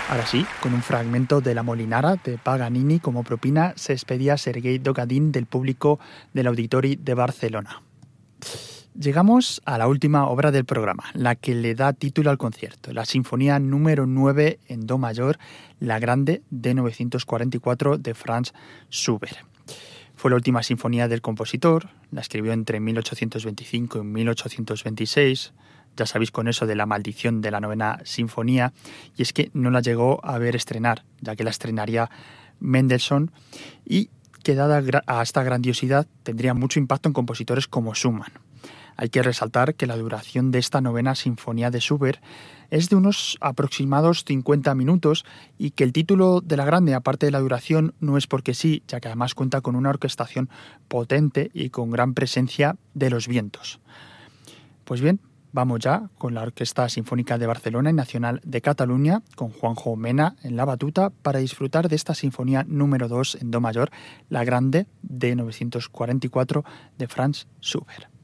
Ahora sí, con un fragmento de La Molinara de Paganini como propina, se despedía Sergei Dogadin del público del Auditori de Barcelona. Llegamos a la última obra del programa, la que le da título al concierto, la Sinfonía número 9 en Do mayor, La Grande, de 944, de Franz Schubert. Fue la última sinfonía del compositor, la escribió entre 1825 y 1826, ya sabéis con eso de la maldición de la novena sinfonía, y es que no la llegó a ver estrenar, ya que la estrenaría Mendelssohn, y que dada a esta grandiosidad tendría mucho impacto en compositores como Schumann. Hay que resaltar que la duración de esta novena sinfonía de Schubert es de unos aproximados 50 minutos y que el título de La Grande, aparte de la duración, no es porque sí, ya que además cuenta con una orquestación potente y con gran presencia de los vientos. Pues bien, vamos ya con la Orquesta Sinfónica de Barcelona y Nacional de Cataluña, con Juanjo Mena en la batuta, para disfrutar de esta sinfonía número 2 en Do mayor, La Grande, de 944, de Franz Schubert.